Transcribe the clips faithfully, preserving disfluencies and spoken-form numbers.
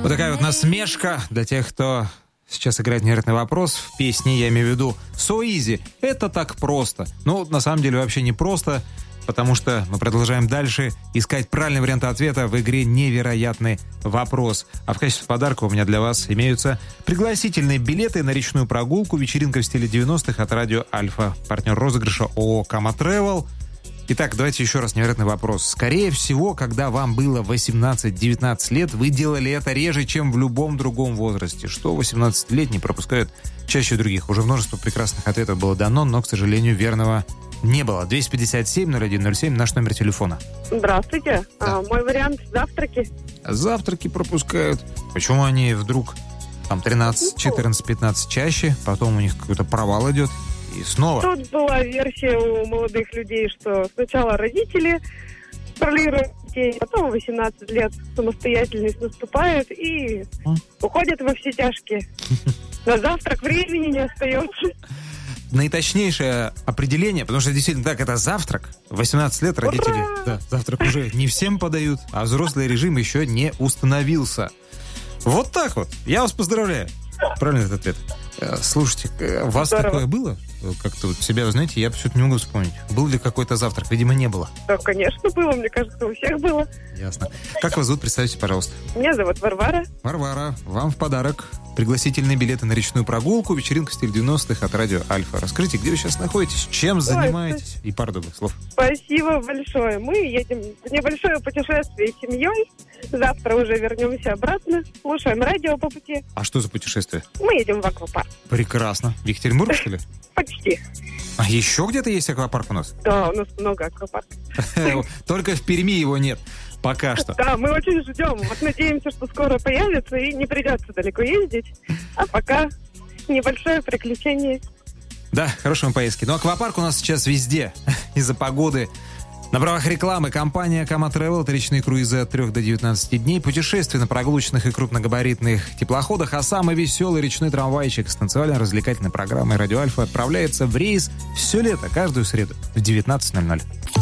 Вот такая вот насмешка для тех, кто сейчас играет невероятный вопрос в песне, я имею в виду So Easy. Это так просто. Ну, на самом деле вообще не просто, потому что мы продолжаем дальше искать правильный вариант ответа в игре «Невероятный вопрос». А в качестве подарка у меня для вас имеются пригласительные билеты на речную прогулку, вечеринка в стиле девяностых от радио «Альфа». Партнер розыгрыша ООО «Кама Travel». Итак, давайте еще раз невероятный вопрос. Скорее всего, когда вам было восемнадцать-девятнадцать лет, вы делали это реже, чем в любом другом возрасте. Что восемнадцатилетние пропускают чаще других. Уже множество прекрасных ответов было дано, но, к сожалению, верного не было. двести пятьдесят семь ноль один ноль семь, наш номер телефона. Здравствуйте. Да. А, мой вариант – завтраки. Завтраки пропускают. Почему они вдруг там тринадцать, четырнадцать, пятнадцать чаще, потом у них какой-то провал идет, и снова? Тут была версия у молодых людей, что сначала родители контролируют детей, потом восемнадцать лет самостоятельность наступает и а? уходят во все тяжкие. На завтрак времени не остается. Наиточнейшее определение, потому что действительно так, это завтрак. восемнадцать лет родители да, завтрак уже не всем подают, а взрослый режим еще не установился. Вот так вот. Я вас поздравляю. Правильный этот ответ. Слушайте, у вас Здорово. Такое было? Как-то вот себя, вы знаете, я почему-то не могу вспомнить. Был ли какой-то завтрак? Видимо, не было. Да, конечно, было. Мне кажется, у всех было. Ясно. Как вас зовут? Представьте, пожалуйста. Меня зовут Варвара. Варвара, вам в подарок пригласительные билеты на речную прогулку, вечеринка в стиле девяностых от радио «Альфа». Расскажите, где вы сейчас находитесь, чем занимаетесь? И пару добрых слов. Спасибо большое. Мы едем в небольшое путешествие с семьей. Завтра уже вернемся обратно. Слушаем радио по пути. А что за путешествие? Мы едем в аквапарк. Прекрасно. В Екатеринбург, что ли? Почти. А еще где-то есть аквапарк у нас? Да, у нас много аквапарков. Только в Перми его нет. Пока что. Да, мы очень ждем. Вот надеемся, что скоро появится и не придется далеко ездить. А пока небольшое приключение. Да, хорошей поездки. Но аквапарк у нас сейчас везде. Из-за погоды. На правах рекламы компания «Кама Travel» — это речные круизы от трёх до девятнадцати дней, путешествия на прогулочных и крупногабаритных теплоходах, а самый веселый речной трамвайчик с танцевально-развлекательной программой «Радио Альфа» отправляется в рейс все лето, каждую среду в девятнадцать ноль ноль.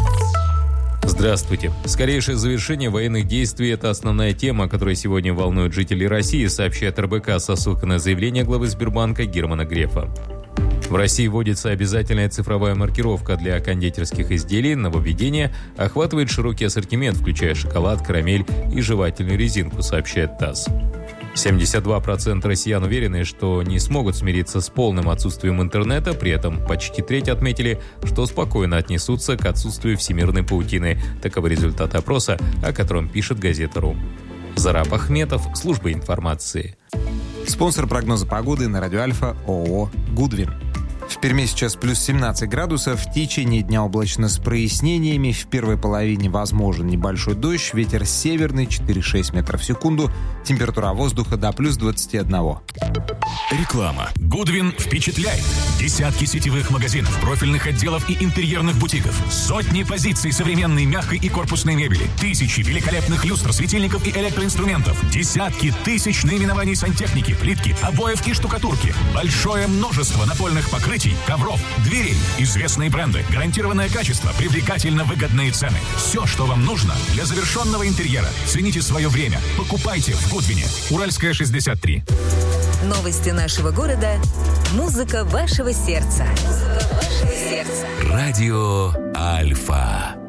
Здравствуйте. Скорейшее завершение военных действий – это основная тема, которая сегодня волнует жителей России, сообщает эр бэ ка со ссылкой на заявление главы Сбербанка Германа Грефа. В России вводится обязательная цифровая маркировка для кондитерских изделий. Нововведение охватывает широкий ассортимент, включая шоколад, карамель и жевательную резинку, сообщает ТАСС. семьдесят два процента россиян уверены, что не смогут смириться с полным отсутствием интернета, при этом почти треть отметили, что спокойно отнесутся к отсутствию всемирной паутины. Таковы результаты опроса, о котором пишет газета РУ. Зараб Ахметов, служба информации. Спонсор прогноза погоды на радио Альфа ООО «Гудвин». В Перми сейчас плюс семнадцать градусов. В течение дня облачно с прояснениями. В первой половине возможен небольшой дождь. Ветер северный четыре-шесть метров в секунду. Температура воздуха до плюс двадцати одного. Реклама. Гудвин впечатляет. Десятки сетевых магазинов, профильных отделов и интерьерных бутиков. Сотни позиций современной мягкой и корпусной мебели. Тысячи великолепных люстр, светильников и электроинструментов. Десятки тысяч наименований сантехники, плитки, обоев и штукатурки. Большое множество напольных покрытий, ковров, дверей. Известные бренды, гарантированное качество, привлекательно выгодные цены. Все, что вам нужно для завершенного интерьера. Цените свое время. Покупайте в Гудвине. Уральская, шестьдесят три. Новости нашего города. Музыка вашего сердца. Музыка вашего сердца. Радио Альфа.